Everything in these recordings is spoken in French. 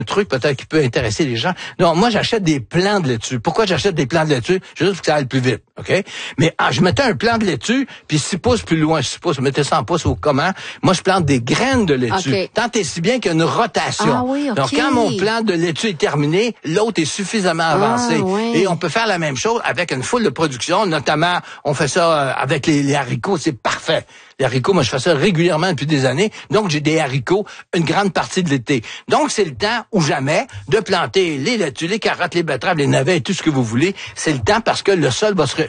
truc peut-être qui peut intéresser les gens. Non, moi j'achète des plants de laitue. Pourquoi j'achète des plants de laitue? Juste pour que ça aille plus vite, OK? Mais je mettais un plant de laitue, puis 6 pouces plus loin, 6 pouces, je mettais 100 pouces au comment. Moi, je plante des graines de laitue. Okay. Tant et si bien qu'il y a une rotation. Ah oui, OK. Donc, quand mon plant de laitue est terminé, l'autre est suffisamment avancé. Oui. Et on peut faire la même chose avec une foule de production. Notamment, on fait ça avec les haricots. C'est parfait. Les haricots, moi, je fais ça régulièrement depuis des années. Donc, j'ai des haricots une grande partie de l'été. Donc, c'est le temps ou jamais de planter les laitues, les carottes, les betteraves, les navets et tout ce que vous voulez. C'est le temps parce que le sol va se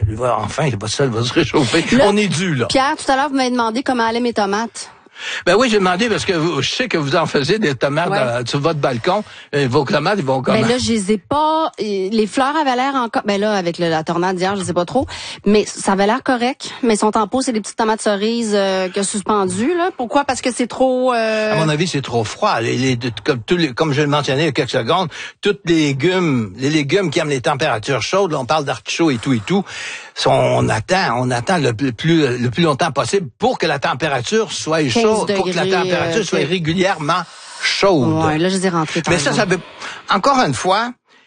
réchauffer. Là, on est dû, là. Pierre, tout à l'heure, vous m'avez demandé comment allaient mes tomates. Ben oui, j'ai demandé parce que je sais que vous en faisiez des tomates sur votre balcon. Vos tomates, ils vont comment? Ben là, je les ai pas. Les fleurs avaient l'air encore. Ben là, avec la tornade d'hier, je sais pas trop. Mais ça avait l'air correct. Mais ils sont en pot, c'est des petites tomates cerises que suspendues là. Pourquoi? Parce que c'est trop. À mon avis, c'est trop froid. Comme je le mentionnais il y a quelques secondes, tous les légumes qui aiment les températures chaudes. Là, on parle d'artichaut et tout. On attend le plus longtemps possible pour que la température soit chaude, pour que la température soit régulièrement chaude. Ouais, là, je les ai rentrés. Mais ça veut... Encore une fois,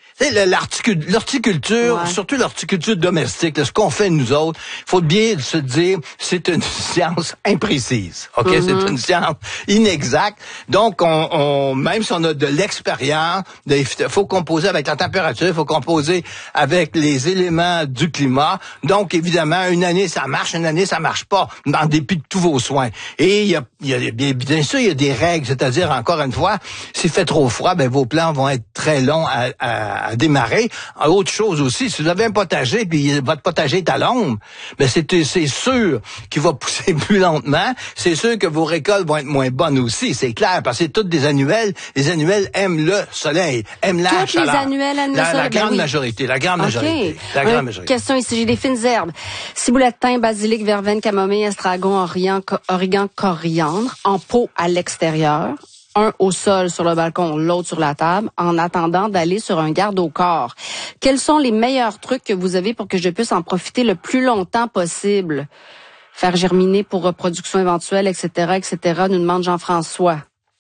l'horticulture, surtout l'horticulture domestique, là, ce qu'on fait nous autres, il faut bien se dire, c'est une science imprécise. OK? C'est une science inexacte. Donc, même si on a de l'expérience, il faut composer avec la température, il faut composer avec les éléments du climat. Donc, évidemment, une année, ça marche, une année, ça marche pas, en dépit de tous vos soins. Et bien sûr, il y a des règles, c'est-à-dire, encore une fois, s'il fait trop froid, ben, vos plants vont être très longs à démarrer. Autre chose aussi, si vous avez un potager puis votre potager est à l'ombre, ben c'est sûr qu'il va pousser plus lentement. C'est sûr que vos récoltes vont être moins bonnes aussi, c'est clair, parce que c'est toutes des annuelles. Les annuelles aiment le soleil, aiment la chaleur. Toutes les annuelles aiment le soleil. La grande majorité, la grande majorité. La grande majorité. Question ici, j'ai des fines herbes. Ciboulette, thym, basilic, verveine, camomille, estragon, origan, coriandre, en pot à l'extérieur. Un au sol sur le balcon, l'autre sur la table, en attendant d'aller sur un garde au corps. Quels sont les meilleurs trucs que vous avez pour que je puisse en profiter le plus longtemps possible? Faire germiner pour reproduction éventuelle, etc., etc., nous demande Jean-François.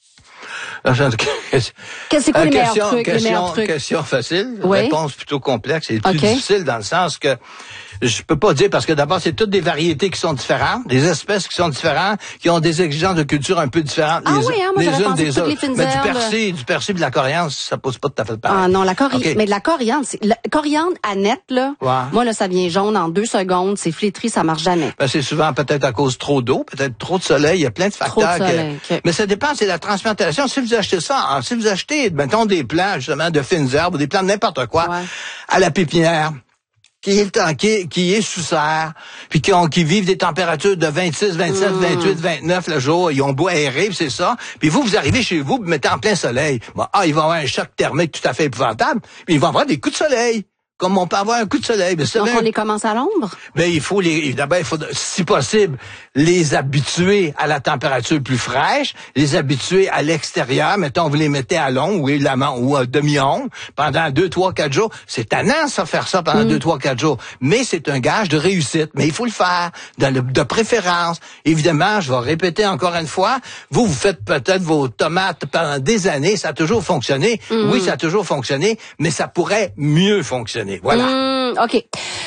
C'est quoi les meilleurs trucs? Question facile, oui. Réponse plutôt complexe et plus difficile dans le sens que je peux pas dire parce que d'abord c'est toutes des variétés qui sont différentes, des espèces qui sont différentes, qui ont des exigences de culture un peu différentes moi les unes des autres. Mais du persil, de la coriandre, ça pose pas tout à fait pareil. Ah non, mais de la coriandre, coriandre à net là. Ouais. Moi là ça vient jaune en 2 secondes, c'est flétri, ça marche jamais. Ben, c'est souvent peut-être à cause trop d'eau, peut-être trop de soleil, il y a plein de facteurs. Mais ça dépend, c'est la transplantation. Si vous achetez ça, si vous achetez mettons des plants justement de fines herbes ou des plants de n'importe quoi à la pépinière, qui est sous serre, puis qui vivent des températures de 26, 27, 28, 29 le jour, ils ont beau aérer, c'est ça. Puis vous arrivez chez vous, vous mettez en plein soleil. Bon, il va y avoir un choc thermique tout à fait épouvantable, puis il va y avoir des coups de soleil. Comme on peut avoir un coup de soleil. Donc, on les commence à l'ombre? Ben, il faut, si possible, les habituer à la température plus fraîche, les habituer à l'extérieur. Mettons, vous les mettez à l'ombre, ou à demi-ombre, pendant 2, 3, 4 jours. C'est tannant, ça, faire ça pendant 2, 3, 4 jours. Mais c'est un gage de réussite. Mais il faut le faire, de préférence. Évidemment, je vais répéter encore une fois, vous faites peut-être vos tomates pendant des années, ça a toujours fonctionné. Oui, ça a toujours fonctionné, mais ça pourrait mieux fonctionner. Voilà. OK.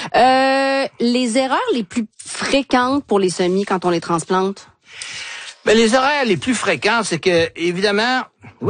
Les erreurs les plus fréquentes pour les semis quand on les transplante? Ben, les erreurs les plus fréquentes, c'est que, évidemment,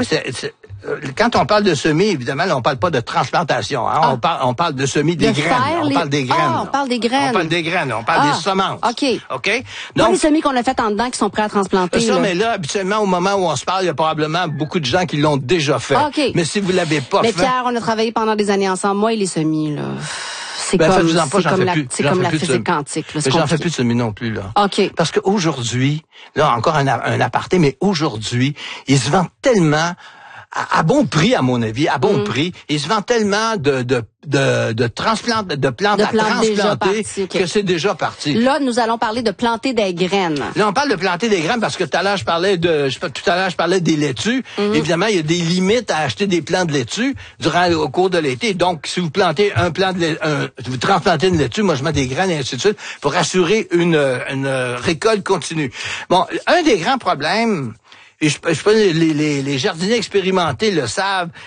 quand on parle de semis, évidemment, là, on parle pas de transplantation. Hein? On parle de semis des graines. On parle des graines. On parle des graines. On parle des graines. On parle des semences. OK. Donc, pas les semis qu'on a fait en dedans qui sont prêts à transplanter. Mais là, habituellement, au moment où on se parle, il y a probablement beaucoup de gens qui l'ont déjà fait. OK. Mais si vous l'avez pas fait... Mais Pierre, on a travaillé pendant des années ensemble. Moi et les semis, là... C'est comme la physique quantique. J'en fais plus de semis non plus, là. OK. Parce qu'aujourd'hui, là, encore un aparté, mais aujourd'hui, ils se vendent tellement... À bon prix, à mon avis, à bon prix. Ils se vendent tellement de plantes à transplanter que c'est déjà parti. Là, nous allons parler de planter des graines. Là, on parle de planter des graines parce que tout à l'heure, je parlais des laitues. Évidemment, il y a des limites à acheter des plants de laitue au cours de l'été. Donc, si vous plantez vous transplantez une laitue, moi, je mets des graines et ainsi de suite pour assurer une récolte continue. Bon, un des grands problèmes, et les jardiniers expérimentés le savent,